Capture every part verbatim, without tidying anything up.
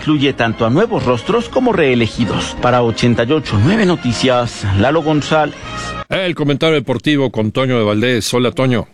incluye tanto a nuevos rostros como reelegidos. Para ochenta y ocho punto nueve Noticias, Lalo González. El comentario deportivo con Toño de Valdés. Hola, Toño.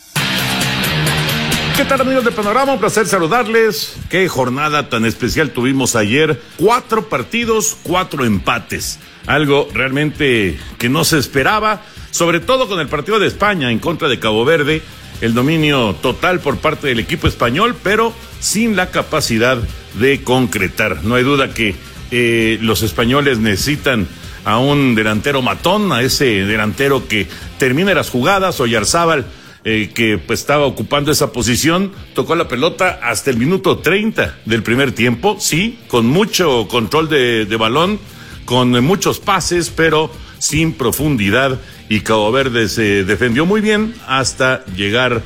¿Qué tal, amigos de Panorama? Un placer saludarles. Qué jornada tan especial tuvimos ayer. Cuatro partidos, cuatro empates. Algo realmente que no se esperaba, sobre todo con el partido de España en contra de Cabo Verde. El dominio total por parte del equipo español, pero sin la capacidad de concretar. No hay duda que eh, los españoles necesitan a un delantero matón, a ese delantero que termina las jugadas. Oyarzábal, Eh, que pues estaba ocupando esa posición, tocó la pelota hasta el minuto treinta del primer tiempo, sí, con mucho control de, de balón, con muchos pases, pero sin profundidad, y Cabo Verde se defendió muy bien hasta llegar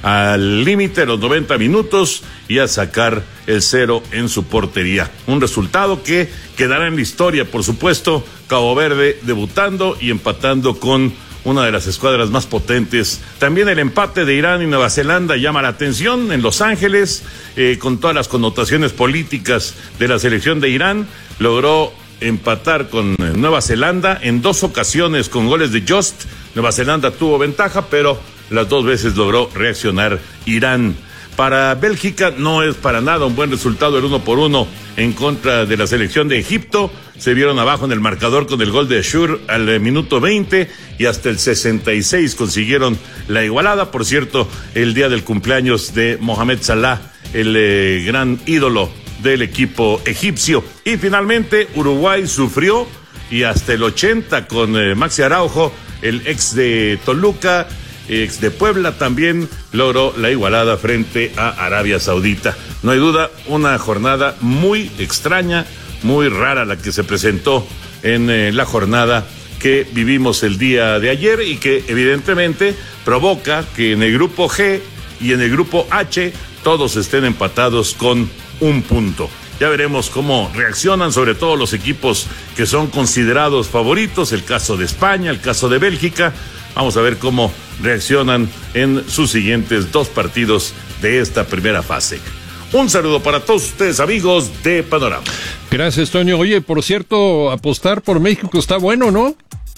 al límite, los noventa minutos, y a sacar el cero en su portería. Un resultado que quedará en la historia, por supuesto. Cabo Verde debutando y empatando con una de las escuadras más potentes. También el empate de Irán y Nueva Zelanda llama la atención en Los Ángeles, eh, con todas las connotaciones políticas de la selección de Irán. Logró empatar con Nueva Zelanda en dos ocasiones con goles de Just. Nueva Zelanda tuvo ventaja, pero las dos veces logró reaccionar Irán. Para Bélgica no es para nada un buen resultado el uno por uno en contra de la selección de Egipto. Se vieron abajo en el marcador con el gol de Ashur al eh, minuto veinte, y hasta el sesenta y seis consiguieron la igualada. Por cierto, el día del cumpleaños de Mohamed Salah, el eh, gran ídolo del equipo egipcio. Y finalmente Uruguay sufrió, y hasta el ochenta con eh, Maxi Araujo, el ex de Toluca, ex de Puebla, también logró la igualada frente a Arabia Saudita. No hay duda, una jornada muy extraña, muy rara la que se presentó en eh, la jornada que vivimos el día de ayer, y que evidentemente provoca que en el grupo G y en el grupo H todos estén empatados con un punto. Ya veremos cómo reaccionan, sobre todo los equipos que son considerados favoritos, el caso de España, el caso de Bélgica. Vamos a ver cómo reaccionan en sus siguientes dos partidos de esta primera fase. Un saludo para todos ustedes, amigos de Panorama. Gracias, Toño. Oye, por cierto, apostar por México está bueno, ¿no?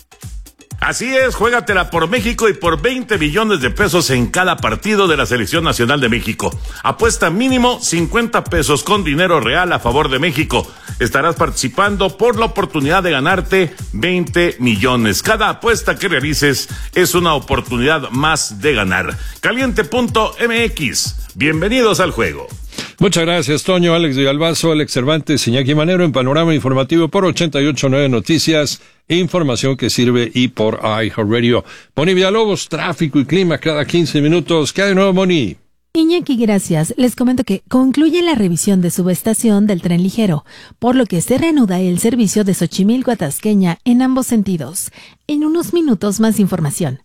Así es, juégatela por México y por veinte millones de pesos en cada partido de la Selección Nacional de México. Apuesta mínimo cincuenta pesos con dinero real a favor de México. Estarás participando por la oportunidad de ganarte veinte millones. Cada apuesta que realices es una oportunidad más de ganar. Caliente punto M X. Bienvenidos al juego. Muchas gracias, Toño. Alex de Albazo, Alex Cervantes, Iñaki Manero en Panorama Informativo por ochenta y ocho punto nueve Noticias, información que sirve, y por iHeartRadio. Moni Villalobos, tráfico y clima cada quince minutos. ¿Qué hay de nuevo, Moni? Iñaki, gracias. Les comento que concluye la revisión de subestación del tren ligero, por lo que se reanuda el servicio de Xochimilco a Tasqueña en ambos sentidos. En unos minutos más información.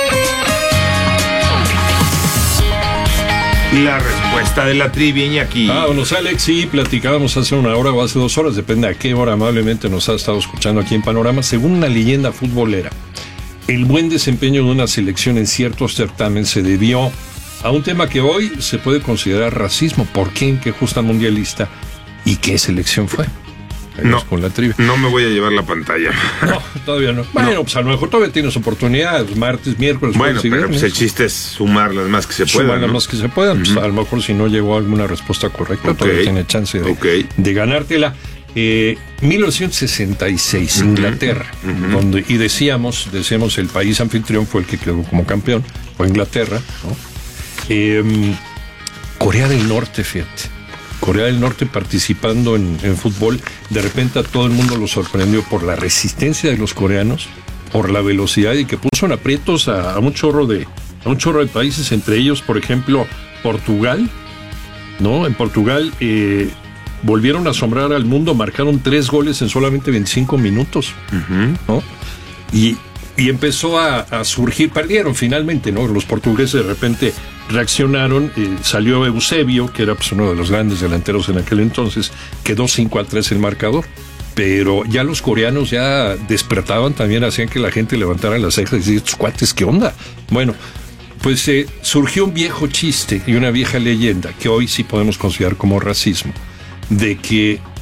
La respuesta de la trivia, Iñaki. Vámonos, Alex. Sí, platicábamos hace una hora o hace dos horas, depende a qué hora amablemente nos ha estado escuchando aquí en Panorama. Según una leyenda futbolera, el buen desempeño de una selección en ciertos certámenes se debió a un tema que hoy se puede considerar racismo. ¿Por qué? ¿En qué justa mundialista? ¿Y qué selección fue? No, con la trivia. No me voy a llevar la pantalla. No, todavía no. Bueno, no. Pues a lo mejor todavía tienes oportunidad, martes, miércoles, bueno, jueves y pero viernes. pues el chiste es sumar las más que se puedan. Sumar las ¿no? más que se puedan. Uh-huh. Pues a lo mejor si no llegó alguna respuesta correcta, okay. Todavía tiene chance de, okay. de ganártela. Eh, mil novecientos sesenta y seis, uh-huh. Inglaterra, uh-huh. donde, y decíamos, decíamos el país anfitrión fue el que quedó como campeón, fue Inglaterra, ¿no? Eh, Corea del Norte, fíjate. Corea del Norte participando en, en fútbol, de repente a todo el mundo lo sorprendió por la resistencia de los coreanos, por la velocidad, y que puso en aprietos a, a un chorro de a un chorro de países, entre ellos, por ejemplo, Portugal, ¿no? En Portugal eh, volvieron a asombrar al mundo, marcaron tres goles en solamente veinticinco minutos, uh-huh. ¿no? Y, y empezó a, a surgir, perdieron finalmente, ¿no? Los portugueses de repente reaccionaron, eh, salió Eusebio, que era pues, uno de los grandes delanteros en aquel entonces, quedó cinco a tres el marcador, pero ya los coreanos ya despertaban, también hacían que la gente levantara las cejas y decía, estos cuates, ¿qué onda? Bueno, pues eh, surgió un viejo chiste y una vieja leyenda, que hoy sí podemos considerar como racismo, de que